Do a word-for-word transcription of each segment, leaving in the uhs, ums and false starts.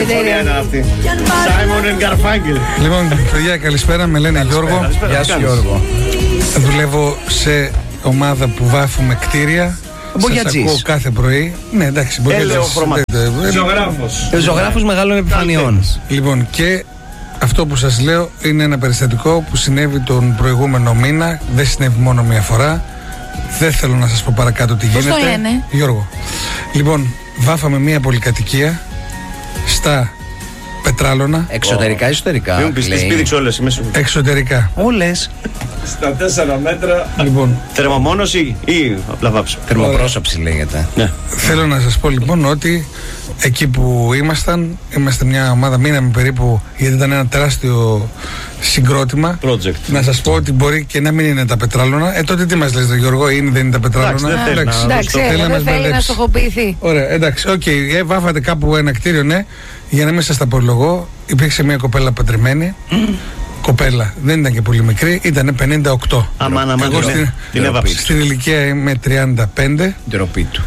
συμφωνία είναι αυτή. Simon and Garfunkel. Λοιπόν, παιδιά, καλησπέρα. Με λένε Γιώργο. Γεια σου, Γιώργο. Δουλεύω σε ομάδα που βάφουμε κτίρια. Σας ακούω κάθε πρωί. Ναι, εντάξει, μπορεί να Ζωγράφος. Ζωγράφος μεγάλων επιφανειών. Λοιπόν, και αυτό που σας λέω είναι ένα περιστατικό που συνέβη τον προηγούμενο μήνα. Δεν συνέβη μόνο μία φορά. Δεν θέλω να σας πω παρακάτω τι γίνεται. Πώς το λένε? Γιώργο. Λοιπόν, βάφαμε μία πολυκατοικία στα Πετράλωνα. Εξωτερικά ή εσωτερικά? Μην πεις τις πήδηξε όλες. Εξωτερικά. Όλες. Στα τέσσερα μέτρα. Λοιπόν, θερμομόνωση ή απλά βάψιμο? Θερμοπρόσωψη λέγεται. Ναι. Θέλω να σας πω λοιπόν ότι εκεί που ήμασταν, είμαστε μια ομάδα, μείναμε περίπου, γιατί ήταν ένα τεράστιο συγκρότημα. Project. Να σας πω ότι μπορεί και να μην είναι τα Πετράλωνα. Ε, τότε τι μας λες, Γιώργο, είναι, δεν είναι τα Πετράλωνα? Εντάξει, δεν θέλει Εντάξει, έλα, δεν θέλει να στοχοποιηθεί. Ωραία, εντάξει, οκ. Okay. Ε, βάφατε κάπου ένα κτίριο, ναι. Για να μην σας τα απολογώ, υπήρξε μια κοπέλα παντρεμένη. Κοπέλα, δεν ήταν και πολύ μικρή, ήταν πενήντα οκτώ. Αμάν, αμάν, Εγώ στην, την έβαψε. στην ηλικία είμαι τριάντα πέντε. Ντροπή του.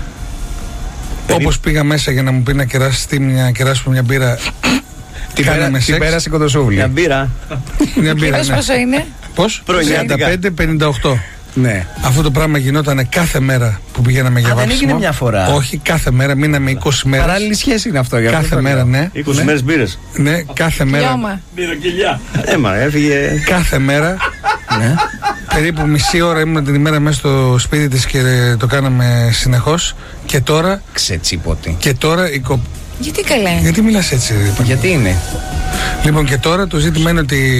Όπως πήγα μέσα για να μου πει να κεράσει μια, κεράσουμε μια μπύρα. Την, πέρα, την πέρασε κοντοσούβλη. Μια μπύρα. Μια μπύρα, Πώς ναι. πόσο είναι? Πώς? τριάντα πέντε πενήντα οκτώ. Ναι. Αυτό το πράγμα γινόταν κάθε μέρα που πηγαίναμε για Α, βάψιμο. δεν έγινε μια φορά? Όχι, κάθε μέρα, μείναμε είκοσι μέρες. Παράλληλη σχέση είναι αυτό, για Κάθε αυτό μέρα, ναι. είκοσι μέρες μπύρες. Ναι, κάθε μέρα. Λιώμα. Μπυροκυλιά. Έμα, έφυγε. Κάθε μέρα. Ναι. Περίπου μισή ώρα ήμουν την ημέρα μέσα στο σπίτι της και το κάναμε συνεχώς. Και τώρα. Ξετσίποτη. Και τώρα η κο... Γιατί καλά? Γιατί μιλάς έτσι, ρε? Γιατί είναι? Λοιπόν, και τώρα το ζήτημα είναι ότι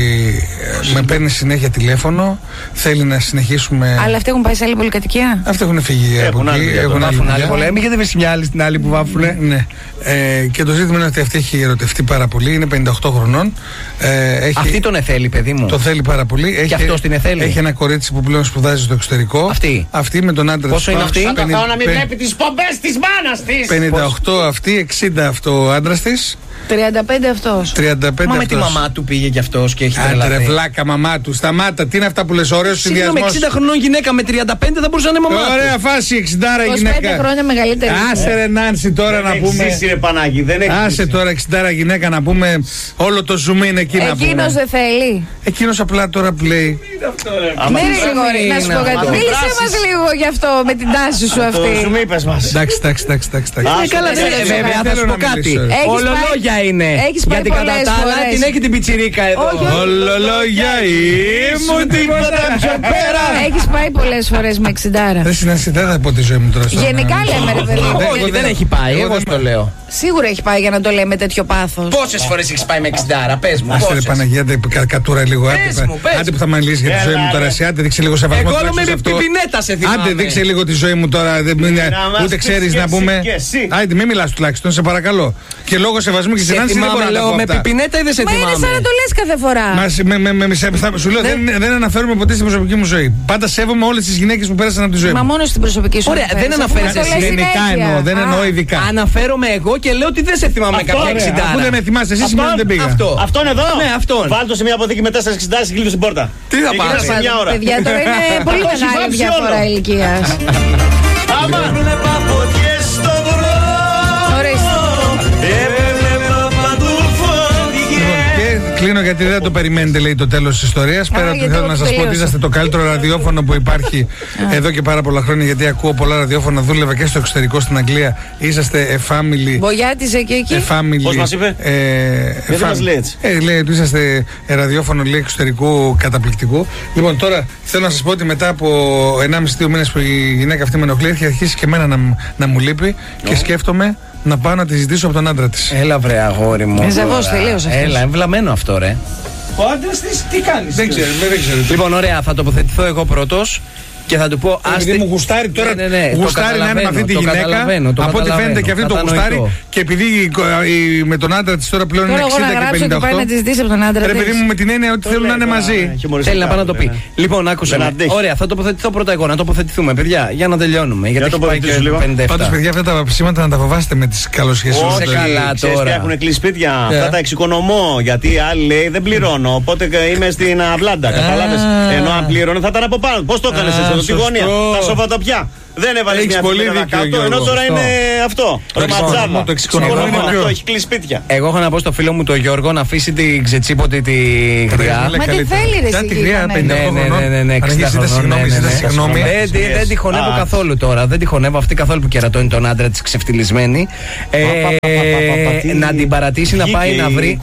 με παίρνει συνέχεια τηλέφωνο, θέλει να συνεχίσουμε. Αλλά αυτοί έχουν πάει σε άλλη πολυκατοικία. Αυτοί έχουν φύγει από Έχουν εκεί. άλλη, Έχουν άλλη Βάφουν άλλη δουλειά. πολλά. Μην γιατί βρεις μια άλλη στην άλλη που βάφουνε. Ναι. Ε, και το ζήτημα είναι ότι αυτή έχει ερωτευτεί πάρα πολύ. Είναι πενήντα οκτώ χρονών. Ε, έχει... Αυτή τον εθέλει, παιδί μου. Το θέλει πάρα πολύ. Έχει... αυτός την εθέλει. Έχει ένα κορίτσι που πλέον σπουδάζει στο εξωτερικό. Αυτή. Αυτή με τον άντρα. Πόσο είναι αυτή? Θα το να μην βλέπει τις πομπές της μάνας της. πενήντα οκτώ αυτή, εξήντα αυτό ο άντρας της. τριάντα πέντε αυτός. τριάντα πέντε Μα με αυτός. τη μαμά του πήγε κι αυτός και έχει Άντρε, τρελαθεί. βλάκα μαμά του. Σταμάτα, τι είναι αυτά που λες, ωραίος Συγγνώμη, συνδυασμός. εξήντα χρονών γυναίκα με τριάντα πέντε θα μπορούσε να είναι μαμά του. Ωραία φάση, εξήντα είκοσι πέντε γυναίκα. χρόνια μεγαλύτερη. Άσε ρε Νάνση τώρα να πούμε. Εσύ ρε Πανάγι, δεν έχει. Άσε τώρα εξήντα γυναίκα να πούμε. Όλο το zoom είναι εκεί να πούμε. Εκείνος δεν θέλει. Εκείνος απλά τώρα που λέει. Ναι, ρε, να σου πω κάτι. Μίλησε μας λίγο γι' αυτό με την τάση σου Το αυτή. σου μη είπες μας. Εντάξει, εντάξει, εντάξει, εντάξει. Α, Ε, καλά, δεν δεν- είναι, βέβαια, θα θέλω σου πω να κάτι. μιλήσω, ρε. Έχεις Ολολόγια πάει- είναι. έχεις πάει Γιατί κατά πολλές τα άλλα φορές. την έχει την πιτσιρίκα εδώ. Όχι, όχι. Ολολόγια ήμουν τίποτα πιο πέρα. Έχεις πάει πολλές φορές με εξιντάρα. Δεν συναντήσει, δεν θα πω τη ζωή μου τώρα. στον- Γενικά λέμε, ρε παιδί. Δεν- Όχι, εγώ δεν δεν- έχει πάει, εγώ εγώ δεν- το λέω. Σίγουρα έχει πάει για να το λέει με τέτοιο πάθος. Πόσες φορές έχεις πάει με εξήντα, πες μου. Άσε ρε πόσες. Παναγία, άντε, κα- κατούρα λίγο. Πες Άντε, μου, πες άντε που θα με μιλήσει για τη ζωή Έλα, μου τώρα. ρε. Εσύ, άντε δείξε λίγο σεβασμό. Εγώ τουλάχιστον με σε αυτό. πιπινέτα σε θυμάμαι. Άντε δείξε λίγο τη ζωή μου τώρα. Δεν είναι, Να μας ούτε πεις ξέρει και να εσύ πούμε. και εσύ. Άντε, μην μιλά τουλάχιστον, σε παρακαλώ. Και λόγω σεβασμού και Σε συνάντηση δεν μπορώ θυμάμαι, να τα λέω, πω με αυτά. πιπινέτα ή δεν σε Μα είναι σαν να θυμάμαι. το λες κάθε φορά. Μας, με, με, με, σε- θα- σου λέω, δεν, δεν αναφέρομαι ποτέ στην προσωπική μου ζωή. Πάντα σέβομαι όλες τις γυναίκες που πέρασαν από τη ζωή Μα μου. μόνο στην προσωπική σου. Ωραία, αναφέρεις, δεν αφού αναφέρεσαι μας το λες εσύ. Γενικά συνέχεια. εννοώ, δεν Α, εννοώ ειδικά. Αναφέρομαι εγώ και λέω ότι δεν σε θυμάμαι Αυτό, κάποια ωραία, εξήντα. Αφού δεν με θυμάσαι, εσύ σημαίνει ότι δεν πήγα. Αυτό. Αυτόν εδώ. Ναι, αυτόν. Βάλτο σε μια αποθήκη με τέσσερα εξήντα και κλείτω στην πόρτα. Τι θα Εκεί πάρεις? σε μια ώρα. Παιδιά, τώρα είναι πολύ Αυτό έχει μεγάλη βάψει διαφορά όλο. ηλικίας. Άμα. Ορίστε. Και κλείνω γιατί δεν το περιμένετε, λέει, το τέλος της ιστορίας. Πέρα ότι γιατί θέλω εγώ να το σας πω ότι τελείωσα. είσαστε το καλύτερο ραδιόφωνο που υπάρχει εδώ και πάρα πολλά χρόνια. Γιατί ακούω πολλά ραδιόφωνα, δούλευα και στο εξωτερικό στην Αγγλία. Είσαστε a family. Μπογιάτιζε και εκεί. A family. Πώς μας είπε? Ε, Γιατί fam- μας λέει έτσι? Ε, λέει ότι είσαστε ραδιόφωνο, λέει, εξωτερικού καταπληκτικού. Λοιπόν, τώρα θέλω να σας πω ότι μετά από ενάμιση δύο μήνες που η γυναίκα αυτή με ενοχλεί, έχει αρχίσει και εμένα να, μ- να μου λείπει και σκέφτομαι να πάω να τη ζητήσω από τον άντρα της. Έλα βρε αγόρι μου. Ε, ζαβός τώρα. τελείως αυτός. Έλα, εμβλαμμένο αυτό ρε. Ο άντρας της τι κάνεις? Δεν ξέρω, δεν ξέρω. Λοιπόν, ωραία, θα τοποθετηθώ εγώ πρώτος και θα του πω. Επειδή μου γουστάρει τώρα, Ναι, ναι, ναι, το γουστάρει να είναι με αυτή τη καταλαβαίνω, το γυναίκα. καταλαβαίνω, το Από ό,τι φαίνεται καταλαβαίνω, και αυτή το κατανοητό. γουστάρει. Και επειδή η- η- με τον άντρα της τώρα πλέον είναι Τώρα εγώ να εξήντα και γράψω πενήντα και πάει οκτώ. να τη ζητήσει από τον άντρα Ρε παιδί της. μου, με την έννοια ότι θέλουν να είναι μαζί. Θέλει να πάει να το πει. Λοιπόν, άκουσε Δεν με. αντέχει. Ωραία, θα τοποθετηθώ πρώτα εγώ. Να τοποθετηθούμε, παιδιά, για να τελειώνουμε. Γιατί έχει πάει και τοποθετήσου λίγο. πενήντα επτά. Πάντως, παιδιά, αυτά τα ψήματα να τα φοβάστε με τις καλοσχέσεις. Όχι, σε καλά ξέρεις τώρα. τι έχουν κλείσει σπίτια. Yeah. Αυτά τα εξοικονομώ. Γιατί οι άλλοι λέει δεν πληρώνω. Οπότε είμαι στην Αυλάντα. Κατάλαβες. Ενώ αν πλήρωνε θα ήταν από πάνω. Πώς το έκανες Α, εσύ εδώ, στη σωστό. γωνία. Τα σοφατοπιά. Δεν έβαλε μια πιτρίδα κάτω, ενώ τώρα είναι αυτό. Ρωματζάδα. Το εξοικονομικό είναι πιο. Έχει κλείσει σπίτια. Εγώ έχω να πω στο φίλο μου τον Γιώργο να αφήσει την ξετσίποτη τη γριά. Μα τι θέλει, ρε. Κάτι γριά, πενήντα χρονών. Συγγνώμη. Δεν τη χωνεύω καθόλου τώρα. Δεν τη χωνεύω αυτή καθόλου που κερατώνει τον άντρα τη ξεφτυλισμένη. Να την παρατήσει να πάει να βρει.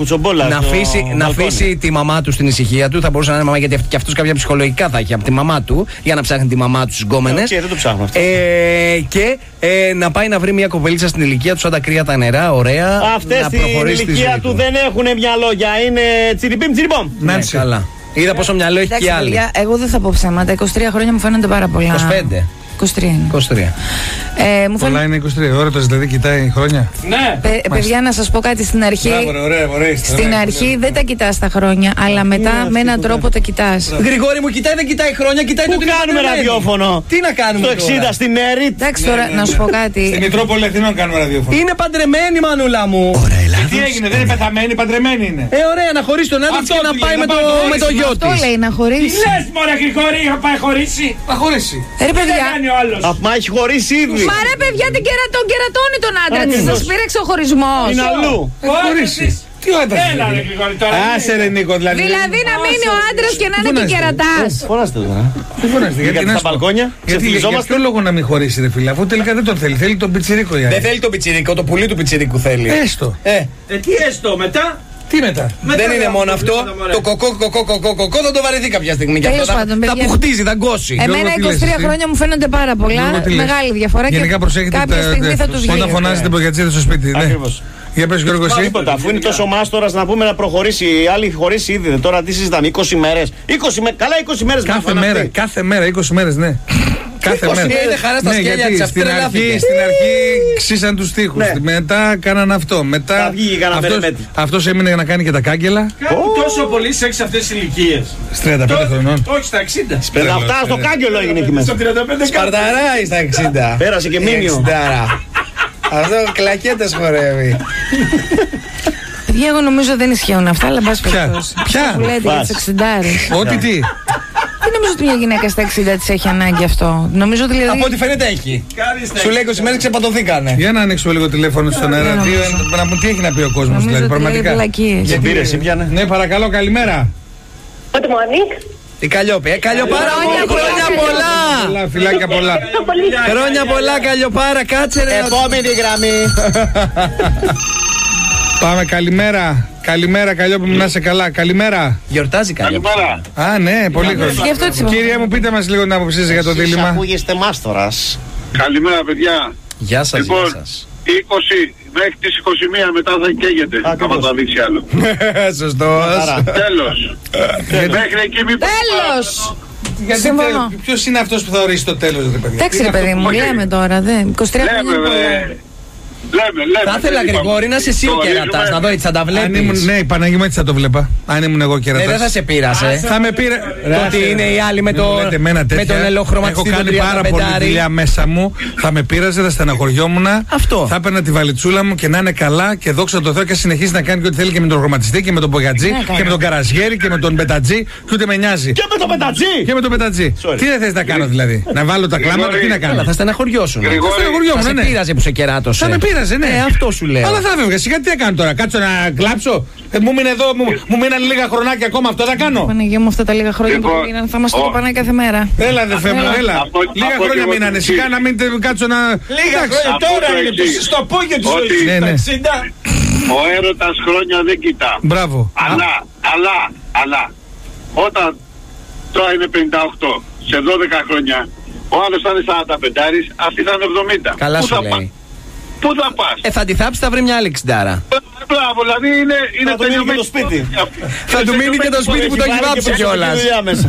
Να αφήσει τη μαμά του στην ησυχία του. Θα μπορούσε να είναι μαμά γιατί και αυτό κάποια ψυχολογικά θα έχει από τη μαμά του για να ψάχνει τη μαμά του στι γκόμενε. Δεν το ψάχνω αυτό. Και να πάει να βρει μια κοπελίτσα στην ηλικία του σαν τα κρύα τα νερά, ωραία. Αυτές στην ηλικία του δεν έχουν μια λόγια. Είναι τσιριπίμ τσιριπόμ. Ναι, καλά. Είδα πόσο μυαλό έχει και άλλη. Εγώ δεν θα πω ψέματα. είκοσι τρία χρόνια μου φαίνονται πάρα πολλά. είκοσι πέντε. είκοσι τρία είναι. είκοσι τρία. Ε, μου πολλά είναι είκοσι τρία. Ωραία, το δηλαδή κοιτάει χρόνια. Ναι. Παι, παιδιά, να σας πω κάτι στην αρχή. Μπράβο, ωραία, ωραία, στην ωραία, αρχή ωραία. δεν τα κοιτάς τα χρόνια, αλλά μετά με έναν τρόπο τα κοιτάς. Γρηγόρη μου, κοιτάει, δεν κοιτάει χρόνια, κοιτάει το τι κάνουμε ραδιόφωνο. Τι να κάνουμε. Στο εξήντα στην Έριτ. Εντάξει τώρα, να σου πω κάτι. Στην Μητρόπολη Αθηνών κάνουμε ραδιόφωνο. Είναι παντρεμένη, μανούλα μου. Τι έγινε, δεν είναι πεθαμένη, παντρεμένη είναι. Ε, ωραία, να χωρίσει τον άντρα και να πάει με το γιο τη. Αυτό λέει να χωρίσει. Τι λες, μωρέ Γρηγόρη, θα πάει χωρίσει. Θα χωρίσει. Ρε παιδιά. Μα έχει χωρίσει ήδη. Μα ρε παιδιά, την κερα... τον κερατώνει τον άντρα της. Σας πήρεξε ο χωρισμός. Είναι αλλού. Έχει χωρίσει. Τι ο άντρας. Έλα ρε Γρηγόρη τώρα. Άσε ρε Νίκο, δηλαδή. Δηλαδή να μείνει ο άντρας και να είναι και κερατάς. Φωνάστε τώρα. Τι φωνάστε, γιατί στα μπαλκόνια. Γιατί για ποιο λόγο να μην χωρίσει, ρε φίλε, αφού τελικά δεν τον θέλει. Θέλει τον πιτσιρίκο. Δεν θέλει τον πιτσιρίκο, το πουλί του πιτσιρίκου θέλει. Έστω. Ε, τι έστω μετά. Τι μετά. Δεν είναι μόνο αυτό. Το κοκό, κοκό, κοκό, κοκό θα το βαρεθεί κάποια στιγμή. Και αυτό θα που χτίζει, θα γκώσει. Εμένα είκοσι τρία χρόνια μου φαίνονται πάρα πολλά. Μεγάλη διαφορά. Γενικά προσέχετε όταν φωνάζετε μπογιατζίδες στο σπίτι. Για πες Γιώργο, εσύ. Τίποτα, αφού είναι τόσο μάστορας να πούμε να προχωρήσει. Οι άλλοι χωρίσει ήδη. Τώρα τι συζητάμε, είκοσι μέρες. Καλά, είκοσι μέρες. Κάθε μέρα, κάθε μέρα, είκοσι μέρες, ναι. Κάθε μέρα. Είναι χαρά στα σκέλια της, αυτή στην αρχή, στην αρχή ξύσαν τους τοίχους. Μετά κάναν αυτό. Μετά αυτός έμεινε να κάνει και τα κάγκελα. Κάνουν τόσο πολύ σεξ αυτές τις ηλικίες. Στις τριάντα πέντε χρονών. Όχι στα εξήντα. Αυτά στο κάγκελο έγινε εκεί μέσα. Σπαρταράει στα εξήντα. Πέρασε και μήνυο. Αυτό κλακέτες χορεύει. Παιδιά, εγώ νομίζω δεν ισχύουν αυτά, αλλά μπας περιπτώσει. Ποια? Που λέτε για τις εξηντάρες. Ό,τι τι. Δεν νομίζω ότι μια γυναίκα στα εξήντα της έχει ανάγκη αυτό. Νομίζω ότι δηλαδή... Από ό,τι φαίνεται έχει. Σου λέει είκοσι μέρες ξεπατωθήκανε. Για να ανοίξουμε λίγο τηλέφωνο στον αέρα. Να πούμε τι έχει να πει ο κόσμος δηλαδή. Πραγματικά. Γιατί πήρες, πιάνε. Ναι, παρακαλώ, καλημέρα. Good morning. Η Καλλιόπη, ε, Καλλιοπάρα, χρόνια πολλά! Πολλά, φιλάκια πολλά. Χρόνια πολλά, Καλλιοπάρα, κάτσε ρε. Επόμενη γραμμή. Πάμε, καλημέρα. Καλημέρα, Καλλιόπη μου, να είσαι καλά. Καλημέρα. Γιορτάζει Καλλιόπη. Α, ναι, πολύ χρόνο. Κύριε μου, πείτε μας λίγο την άποψή σας για το δίλημμα. Ακούγεστε μάστορας. Καλημέρα, παιδιά. Γεια σας, λοιπόν, γεια σας. είκοσι μέχρι τις είκοσι μία μετά θα καίγεται. Άμα θα δείξει άλλο. Σωστός. Τέλος. Μέχρι εκεί μήπως... Τέλος! Γιατί ποιος είναι αυτός που θα ορίσει το τέλος, ρε παιδιά. Εντάξει ρε παιδί μου, λέμε τώρα, δεν. είκοσι τρία χρόνια. Λέμε, λέμε. Θα ήθελα, Γρηγόρη, να είσαι εσύ ο κερατάς, να δω έτσι θα τα βλέπεις. Ναι, η Παναγία μου έτσι θα το βλέπα. Αν ήμουν εγώ κερατάς. Ε, δεν θα σε πείρασε. Θα με πείρα. Το ότι είναι οι άλλοι με τον ελαιοχρωματιστή. Έχω κάνει πάρα πολλή δουλειά μέσα μου. Θα με πείραζε, θα στεναχωριόμουν. Αυτό. Θα έπαιρνα τη βαλιτσούλα μου και να είναι καλά και δόξα τω Θεώ και συνεχίζει να κάνει και ό,τι θέλει και με τον χρωματιστή και με τον μπογιατζή και με τον καραζιέρι και με τον πετατζή και ούτε με νοιάζει. Και με τον πετατζή! Και με τον πετατζή. Τι δεν θες να κάνω δηλαδή. Να βάλω τα κλάματα, τι να κάνω. Θα στεναχωριώσουν. Θα σε πείραζε που σε κεράτωσε. Θα με πείραζε, ναι. Αυτό σου λέω. Αλλά θα φεύγα. Σιγά τι θα κάνω τώρα. Κάτσω να κλάψω. Ε, μου μείνε εδώ, μου, μου μείναν λίγα χρονάκια ακόμα. Αυτό θα κάνω. Παναγία μου, αυτά τα λίγα χρόνια που μείναν θα μας το πάνε κάθε μέρα. Έλα, αδερφέ μου, έλα. Λίγα χρόνια μείνανε. Σιγά να μην κάτσω να. Λίγα χρόνια τώρα είναι στο πόγιο τη ζωή. Ο έρωτας χρόνια δεν κοιτά. Μπράβο. Αλλά, αλλά, αλλά. Όταν τώρα είναι πενήντα οκτώ, σε δώδεκα χρόνια, ο άλλος θα είναι σαράντα πέντε, αυτή θα είναι εβδομήντα. Καλά σου λέει. Πού θα πας? Ε, θα τη θάψει, θα βρει μια άλλη εξιντάρα. Μπράβο, δηλαδή είναι, είναι θα τελειωμένο. Το σπίτι. Θα του μείνει και το σπίτι που το έχει βάψει κιόλας.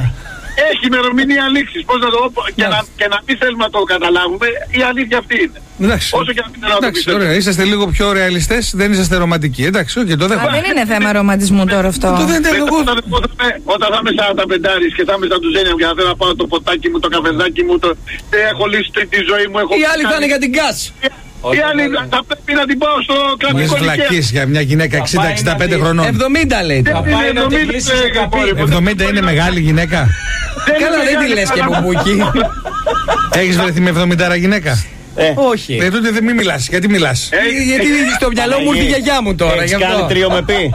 Έχει ημερομηνία λήξης. Πώς να το πω, και, να, και να μην θέλουμε να το καταλάβουμε, η αλήθεια αυτή είναι. Εντάξει. Όσο και να μην θέλουμε να το πιστεύουμε. Ωραία, είσαστε λίγο πιο ρεαλιστές, δεν είσαστε ρομαντικοί. Εντάξει, okay, το δέχομαι. Δεν είναι θέμα ρομαντισμού τώρα αυτό. Το δεν είναι εγώ. Όταν θα είμαι σαράντα πέντε και θα είμαι σαν του Ζένια και θα θέλω να πάω το ποτάκι μου, το καφεδάκι μου, το... έχω λύσει τη ζωή μου. Οι άλλοι θα είναι για την γκάς. Οι άλλοι θα πρέπει να την πάω στο κρατικό νοικιαίο. Για μια γυναίκα εξήντα εξήντα πέντε χρονών. εβδομήντα λέει. εβδομήντα είναι μεγάλη γυναίκα. Καλά, δεν τη λες και μπουμπούκι. Έχεις βρεθεί με εβδομήντα γυναίκα? Ε, όχι. Ε, τότε δεν μη μιλάς. Γιατί μιλάς? Ε, γιατί στο μυαλό μου ήρθε η γιαγιά μου τώρα. Έχεις κάνει τρίο με πει?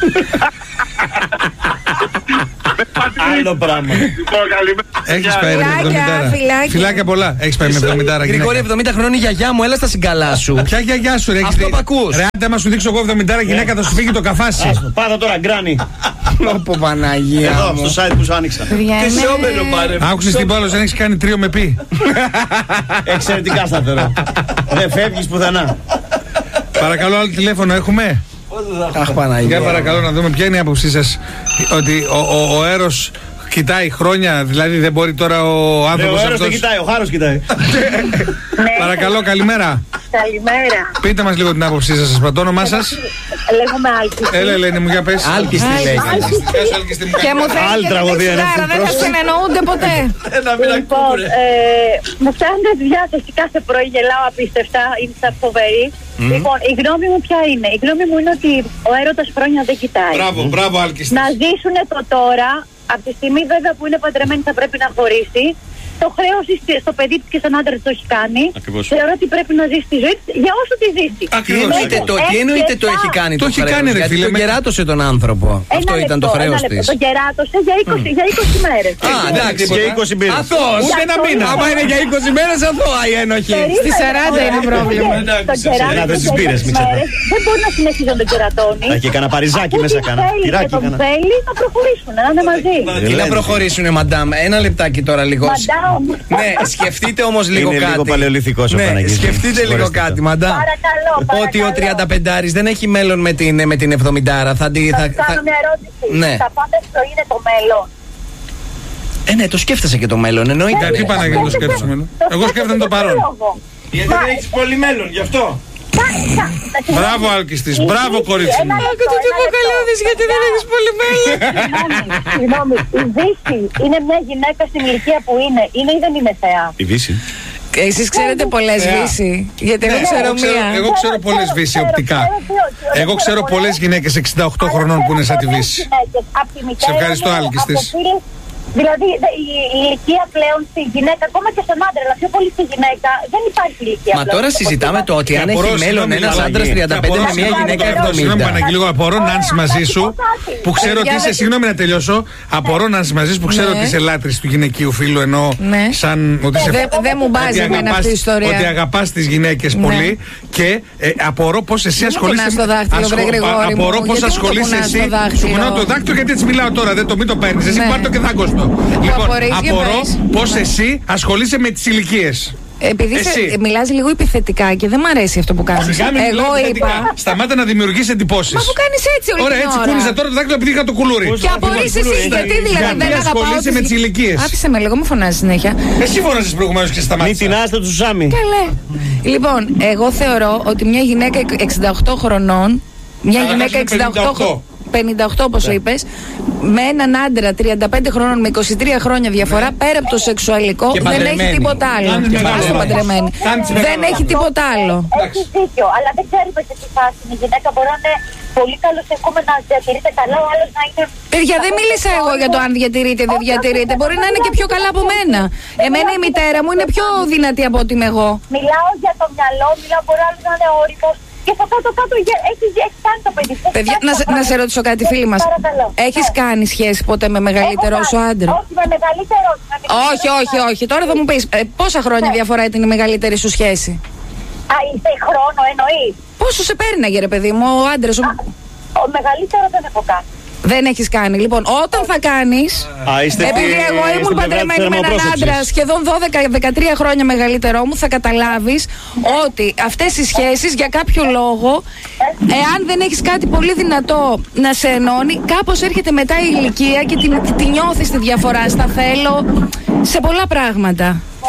Άλλο πράγμα. Έχεις πάει με εβδομήντα. Φιλάκια πολλά. Έχεις πάει με εβδομήντα γυναίκα. Γρηγόρη, εβδομήντα χρόνων η γιαγιά μου, έλα στα συγκαλά σου. Ποια γιαγιά σου, ρε? Αυτό που ακούς. Ρε, άντε, άμα σου δείξω εγώ εβδομήντα γυναίκα, θα σου φύγει το καφάσι. Πάτα τώρα, γκράνι. Όπο Παναγία. Εδώ, στο site που σου άνοιξα. Άκουσες την πόλος, δεν έχεις κάνει τρίο με πει? Εξαιρετικά σταθερό. Δεν φεύγεις πουθενά. Παρακαλώ, άλλο τηλέφωνο έχουμε? Αχ, Παναγία. Για παρακαλώ να δούμε ποια είναι η άποψή σας. Ότι ο, ο, ο Έρος κοιτάει χρόνια, δηλαδή δεν μπορεί τώρα ο άνθρωπος αυτός... Ο Έρος δεν κοιτάει, ο Χάρος κοιτάει. Παρακαλώ, καλημέρα. Καλημέρα. Πείτε μας λίγο την άποψή σας, το όνομά σας? Λέγομαι Άλκιστη. Έλα, Ελένη μου, για πες. Άλκιστη λέγεται. Και μου θέλει και δεν τσιγάρα, δεν θα συνεννοούνται ποτέ. Λοιπόν, μου φτάνει τη διάθεση κάθε πρωί, γελάω απίστευτα, είναι στα φοβερή. Λοιπόν, η γνώμη μου ποια είναι? Η γνώμη μου είναι ότι ο έρωτας χρόνια δεν κοιτάει. Μπράβο, μπράβο, Άλκιστη. Να ζήσουν το τώρα, από τη στιγμή βέβαια που είναι παντρεμένη θα πρέπει να χωρίσει. Το χρέος στο παιδί της και στον άντρα της το έχει κάνει. Ακριβώς. Θεωρώ ότι πρέπει να ζήσει τη ζωή της για όσο τη ζήσει. Ακριβώς. Τι εννοείται το έχει κάνει το, το έχει χρέος? Κάνει, ρε, γιατί φίλε, τον κεράτωσε τον άνθρωπο. Ένα αυτό λεπτό, ήταν το χρέος της. Τον κεράτωσε για είκοσι, για είκοσι μέρες. Α, εντάξει, για είκοσι μέρες. Αθώος, ούτε ένα μήνα. Άμα είναι για είκοσι μέρες, αθώα η ένοχη. Στη σαράντα είναι πρόβλημα. Τον κεράτωσε για είκοσι μέρες. Δεν μπορεί να συνεχίσει να τον κερατώνει. Θα έχει κανένα παριζάκι μέσα κάνα. Τυράκι κάνα. Θέλει να προχωρήσουν, να είναι μαζί. Τι να προχωρήσουν, μαντάμ. Ένα λεπτάκι τώρα λίγο. Ναι, σκεφτείτε όμως λίγο είναι κάτι. Είναι λίγο παλαιολιθικός ο ναι, Παναγής. Σκεφτείτε λίγο κάτι, μαντά. Παρακαλώ, παρακαλώ. Ότι ο τριανταπεντάρης δεν έχει μέλλον με την, με την εβδομηντάρα. Θα, θα, θα, θα κάνω μια ερώτηση. Ναι. Τα πάντα στο είναι το μέλλον. Ε, ναι, το σκέφτεσαι και το μέλλον. Εννοείται. Γιατί Παναγία το σκέφτεσαι το μέλλον? Εγώ σκέφτομαι το παρόν. Γιατί δεν έχεις πολύ μέλλον, γι' αυτό. Μπράβο, Άλκιστης, μπράβο, κορίτσι μου. Άκου το τυποκαλώδης, γιατί δεν έχεις πολύ μέλλον. Συγγνώμη, η Δύση είναι μια γυναίκα στην ηλικία που είναι, είναι ή δεν είναι θεά? Η Δύση. Εσείς ξέρετε πολλές Δύση? Γιατί εγώ ξέρω μία. Εγώ ξέρω πολλές Δύση οπτικά. Εγώ ξέρω πολλές γυναίκες εξήντα οκτώ χρονών που είναι σαν τη Δύση. Σε ευχαριστώ, Άλκιστης. Δηλαδή η, η ηλικία πλέον στη γυναίκα, ακόμα και στον άντρα, αλλά πιο πολύ στη γυναίκα, δεν υπάρχει ηλικία. Μα πλέον. τώρα συζητάμε το ότι αν έχει μέλλον ένας άντρας τριάντα πέντε με μια γυναίκα εβδομήντα. Συγγνώμη, Παναγγελή, λίγο απορώ Νάνση μαζί σου, που ξέρω ότι είσαι. Συγγνώμη να τελειώσω. Απορώ Νάνση μαζί σου που ξέρω ότι είσαι λάτρης του γυναικείου φίλου, ενώ σαν ότι είσαι. Δεν μου μπάζει εμένα αυτή η ιστορία. Ότι αγαπάς τις γυναίκες πολύ και απορώ πώς εσύ ασχολείσαι. Απορώ πώς ασχολείσαι εσύ. Σου κουνάω το δάκτυλο γιατί έτσι μιλάω τώρα, δεν το μην το παίρνεις. Εσύ πάρ' το και δάγκωστο. Λοιπόν, απορώ πώς εσύ ασχολείσαι με τις ηλικίες. Επειδή σε, μιλάς λίγο επιθετικά και δεν μ' αρέσει αυτό που κάνεις. Εγώ είπα. Σταμάτα να δημιουργείς εντυπώσεις. Μα που κάνεις έτσι όλη Ωραία, την έτσι ώρα. κούνησα τώρα το δάκτυλο επειδή είχα το κουλούρι. Και απορείς εσύ, γιατί δηλαδή δεν αγαπάω. Ασχολείσαι με τις ηλικίες. Άφησε με λίγο, μου φωνάζεις συνέχεια. Εσύ φωνάζεις προηγουμένως και σταμάτησες. Μην τεινάστε του Σάμι. Καλέ. Λοιπόν, εγώ θεωρώ ότι μια γυναίκα εξήντα οκτώ χρονών. Μια γυναίκα εξήντα οκτώ πενήντα οκτώ όπως είπες, με έναν άντρα τριάντα πέντε χρόνων με είκοσι τρία χρόνια διαφορά, πέρα από το σεξουαλικό, δεν έχει τίποτα άλλο. Άστο παντρεμένη. Δεν έχει τίποτα άλλο. Έχεις δίκιο, αλλά δεν ξέρουμε σε τι φάση η γυναίκα μπορεί να είναι πολύ καλοσεχούμενα, να διατηρείται καλά, ο άλλος να είναι. Παιδιά, δεν μίλησα εγώ για το αν διατηρείται ή δεν διατηρείται. Μπορεί να είναι και πιο καλά από μένα. Εμένα η μητέρα μου είναι πιο δυνατή από ότι είμαι εγώ. Μιλάω για το μυαλό, μιλάω μπορεί άλλο να είναι όριμος. Και στο κάτω-κάτω έχεις κάνει το παιδί. Παιδιά, να, να σε ρωτήσω κάτι, φίλοι μας. Έχεις ναι. κάνει σχέση ποτέ με μεγαλύτερο σου άντρα? Όχι, με μεγαλύτερο. Όχι, όχι, όχι. Τώρα θα μου πεις, ε, πόσα χρόνια ναι. διαφορά ήταν η μεγαλύτερη σου σχέση? Α, είσαι χρόνο, εννοείς? Πόσο σε πέρναγε, ρε παιδί μου, ο άντρας σου? Ο μεγαλύτερο δεν έχω κάνει. Δεν έχεις κάνει. Λοιπόν, όταν θα κάνεις. Επειδή εγώ ήμουν παντρεμένη με έναν άντρα σχεδόν δώδεκα με δεκατρία χρόνια μεγαλύτερό μου, θα καταλάβεις ότι αυτές οι σχέσεις για κάποιο λόγο, εάν δεν έχεις κάτι πολύ δυνατό να σε ενώνει, κάπως έρχεται μετά η ηλικία και τη, τη νιώθεις τη διαφορά στα θέλω, σε πολλά πράγματα.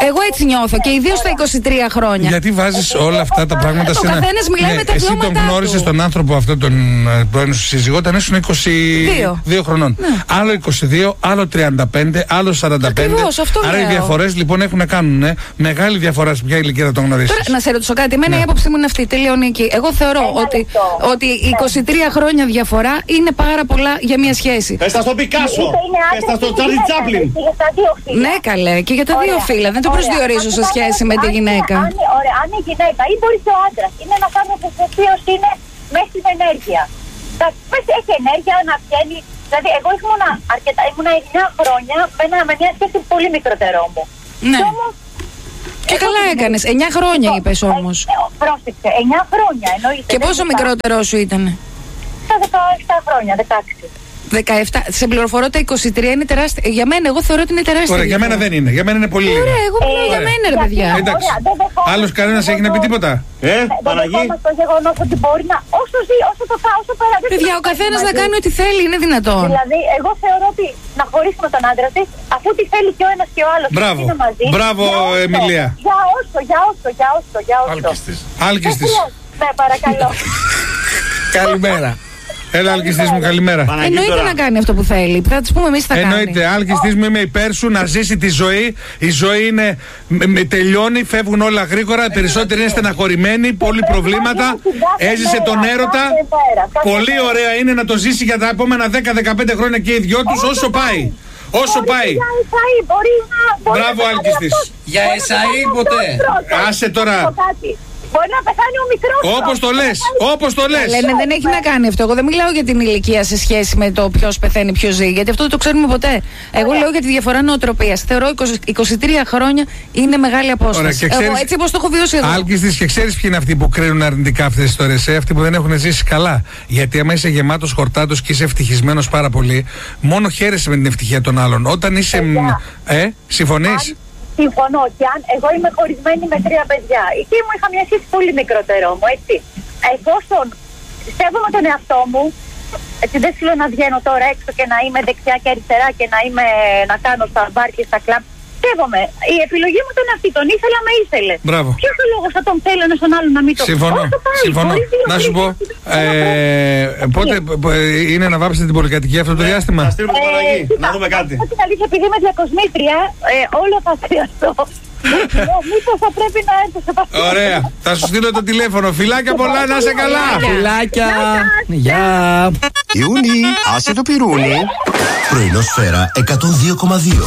Εγώ έτσι νιώθω και ιδίως στα είκοσι τρία χρόνια. Γιατί βάζεις όλα αυτά τα πράγματα σε ένα. Ο καθένας μιλάει με τα εσύ τον γνώρισες τον άνθρωπο αυτόν τον πρώην σου σύζυγό όταν ήσουν είκοσι δύο χρονών. Ναι. Άλλο είκοσι δύο, άλλο τριάντα πέντε, άλλο σαράντα πέντε. Ακριβώς, αυτό Άρα λέω. οι διαφορές λοιπόν έχουν να κάνουν ε, μεγάλη διαφορά σε ποια ηλικία θα τον γνωρίσεις. Τώρα, να σε ρωτήσω κάτι, εμένα ναι. η άποψή μου είναι αυτή, τελειώνει εκεί. Εγώ θεωρώ ότι, ότι είκοσι τρία χρόνια διαφορά είναι πάρα πολλά για μια σχέση. Πες τα στον Πικάσο, πες τα στον Τσάρλι Τσάπλιν. Ναι, καλέ, και για τα δύο φύλλα. Δεν το προσδιορίζω σε σχέση με τη γυναίκα. Ωραία, αν η γυναίκα ή μπορεί και ο άντρας είναι ένας άνθρωπος ο οποίος είναι μέσα στην ενέργεια. Έχει ενέργεια να βγαίνει. Δηλαδή, εγώ ήμουν αρκετά, ήμουν εννιά χρόνια με μια σχέση πολύ μικρότερό μου. Ναι. Και, όμως, και καλά έκανες. εννιά χρόνια είπες όμως. Πρόσεξε, εννιά χρόνια εννοείται. Και πόσο μικρότερό σου ήτανε? Στα δεκαεπτά χρόνια, δεκαέξι. δεκαεπτά. Σε πληροφορώ τα είκοσι τρία είναι τεράστια. Για μένα, εγώ θεωρώ ότι είναι τεράστια. Ωραία, για μένα δεν είναι. Για μένα είναι πολύ λίγο. Ωραία, εγώ μιλάω για μένα, ρε παιδιά. Εντάξει. Άλλος κανένας έχει να πει τίποτα. Ε, Παναγί. Το γεγονός ότι μπορεί να. Όσο ζει, όσο το φάω, όσο πέρα. Παιδιά, ο καθένας να κάνει ό,τι θέλει, είναι δυνατόν. Δηλαδή, εγώ θεωρώ ότι να χωρίσει με τον άντρα της, αφού τι θέλει και ο ένας και ο άλλος. Μπράβο. Μαζί, Μπράβο, Εμιλία. Για όσο, για όσο, για όσο, για όσο. Άλκης της. Ναι, παρακαλώ. Καλημέρα. Έλα, Άλκης μου, καλημέρα. Εννοείται να κάνει αυτό που θέλει. Θα τη πούμε εμείς τι θα κάνει. Εννοείται, Άλκης μου, είμαι υπέρ σου να ζήσει τη ζωή. Η ζωή είναι. Με, τελειώνει, φεύγουν όλα γρήγορα. Περισσότεροι είναι στεναχωρημένοι, πολλοί προβλήματα. Έζησε τον έρωτα. Πολύ ωραία είναι να το ζήσει για τα επόμενα δέκα με δεκαπέντε χρόνια και οι δυο τους όσο πάει. Όσο πάει. Μπράβο, Άλκης της. Για εσαΐ ποτέ. Άσε τώρα. Μπορεί να πεθάνει ο μικρός. Όπως το λες, όπως το λες. Λένε δεν έχει να κάνει αυτό. Εγώ δεν μιλάω για την ηλικία σε σχέση με το ποιος πεθαίνει, ποιος ζει. Γιατί αυτό δεν το ξέρουμε ποτέ. Εγώ λέω για τη διαφορά νοοτροπίας. Θεωρώ είκοσι, είκοσι τρία χρόνια είναι μεγάλη απόσταση. Ωραία, εγώ έτσι όπως το έχω βιώσει εδώ. Άλκης της, και ξέρεις ποιοι είναι αυτοί που κρίνουν αρνητικά αυτές τις ιστορίες. Ε? Αυτοί που δεν έχουν ζήσει καλά. Γιατί άμα είσαι γεμάτος χορτάτος και είσαι ευτυχισμένος πάρα πολύ, μόνο χαίρεσαι με την ευτυχία των άλλων. Όταν είσαι. Ε, συμφωνείς? Συμφωνώ. Και αν εγώ είμαι χωρισμένη με τρία παιδιά και μου είχα μια σχέση πολύ μικρότερό μου, έτσι. Εφόσον σέβομαι τον εαυτό μου, έτσι δεν θέλω να βγαίνω τώρα έξω και να είμαι δεξιά και αριστερά και να, είμαι, να κάνω στα μπαρ και στα κλαμπ. Σέβομαι. Η επιλογή μου ήταν αυτή. Τον ήθελα, με ήθελε. Ποιος ο λόγος θα τον θέλω ένα στον άλλον να μην το συμφωνώ. Πάει, συμφωνώ. Να σου πω, ε, πότε είναι να βάψετε την πολυκατοικία αυτό το διάστημα? Να στείλουμε την Παναγί, να δούμε κάτι. Επειδή είμαι διακοσμήτρια, όλο θα χρειαστώ. Μήπως θα πρέπει να έρθω σε επαφή. Ωραία, θα σου στείλω το τηλέφωνο. Φιλάκια πολλά, να είσαι καλά. Φιλάκια. Γεια. Ιούνι, άσε το πυρούνι. Πρωινό Σφαίρα εκατόν δύο κόμμα δύο.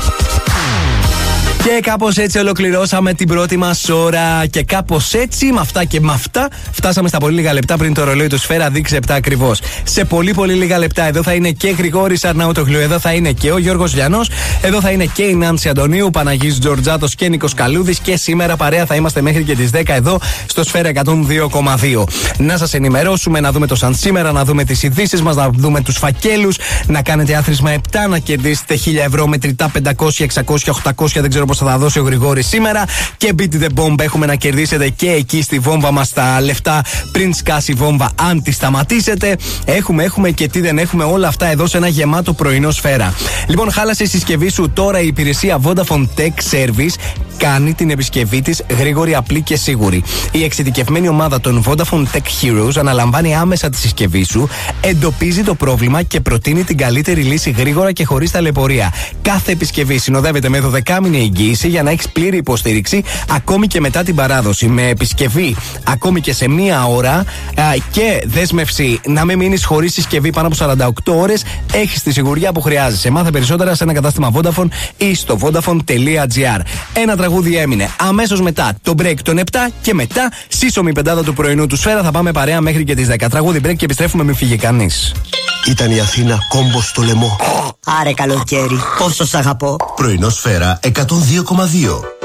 Και κάπως έτσι ολοκληρώσαμε την πρώτη μας ώρα. Και κάπως έτσι, με αυτά και με αυτά, φτάσαμε στα πολύ λίγα λεπτά πριν το ρολόι του Σφαίρα δείξει επτά ακριβώς. Σε πολύ πολύ λίγα λεπτά εδώ θα είναι και Γρηγόρης Αρναούτογλου, εδώ θα είναι και ο Γιώργος Λιανός, εδώ θα είναι και η Νάνση Αντωνίου, Παναγής Τζορτζάτος και Νίκος Καλούδης. Και σήμερα παρέα θα είμαστε μέχρι και τις δέκα εδώ στο Σφαίρα εκατόν δύο κόμμα δύο. Να σας ενημερώσουμε, να δούμε το σαν σήμερα, να δούμε τις ειδήσεις μας, να δούμε τους φακέλους, να κάνετε άθροισμα επτά, να κερδίσετε χίλια ευρώ μετρητά, πεντακόσια, εξακόσια, οκτακόσια, δεν ξέρω πώς θα τα δώσει ο Γρηγόρης σήμερα. Και beat the bomb έχουμε να κερδίσετε και εκεί στη βόμβα μας τα λεφτά πριν σκάσει η βόμβα, αν τη σταματήσετε. Έχουμε, έχουμε και τι δεν έχουμε, όλα αυτά εδώ σε ένα γεμάτο πρωινό Σφαίρα. Λοιπόν, χάλασε η συσκευή σου τώρα η υπηρεσία Vodafone Tech Service. Κάνει την επισκευή της γρήγορη, απλή και σίγουρη. Η εξειδικευμένη ομάδα των Vodafone Tech Heroes αναλαμβάνει άμεσα τη συσκευή σου, εντοπίζει το πρόβλημα και προτείνει την καλύτερη λύση γρήγορα και χωρίς ταλαιπωρία. Κάθε επισκευή συνοδεύεται με δωδεκάμηνη εγγύηση για να έχεις πλήρη υποστήριξη ακόμη και μετά την παράδοση. Με επισκευή ακόμη και σε μία ώρα α, και δέσμευση να μην μείνεις χωρίς συσκευή πάνω από σαράντα οκτώ ώρες, έχεις τη σιγουριά που χρειάζεσαι. Μάθε περισσότερα σε ένα κατάστημα Vodafone ή στο vodafone τελεία gr. Ένα τραγούδι έμεινε. Αμέσως μετά το break των επτά και μετά σύσσωμη πεντάδα του πρωινού του Σφαίρα. Θα πάμε παρέα μέχρι και τις δέκα. Τραγούδι break και επιστρέφουμε, μην φύγει κανείς. Ήταν η Αθήνα κόμπο στο λαιμό. Άρε καλοκαίρι, πόσο σ' αγαπώ. Πρωινό Σφαίρα εκατόν δύο κόμμα δύο.